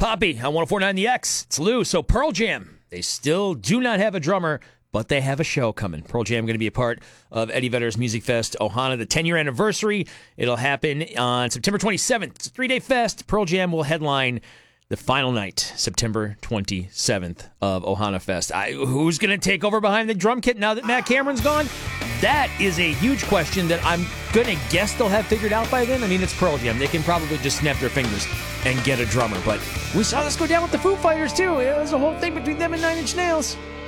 Poppy on 104.9 The X. It's Lou. So Pearl Jam, they still do not have a drummer, but they have a show coming. Pearl Jam going to be a part of Eddie Vedder's Music Fest Ohana, the 10-year anniversary. It'll happen on September 27th. It's a 3-day fest. Pearl Jam will headline the final night, September 27th of Ohana Fest. Who's going to take over behind the drum kit now that Matt Cameron's gone? That is a huge question that I'm going to guess they'll have figured out by then. I mean, it's Pearl Jam. They can probably just snap their fingers and get a drummer. But we saw this go down with the Foo Fighters, too. It was a whole thing between them and Nine Inch Nails.